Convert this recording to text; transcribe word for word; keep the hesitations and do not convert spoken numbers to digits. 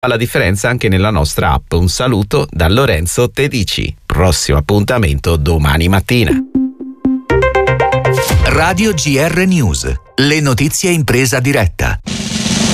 la differenza anche nella nostra app. Un saluto da Lorenzo Tedici. Prossimo appuntamento domani mattina. Radio G R News, le notizie in presa diretta.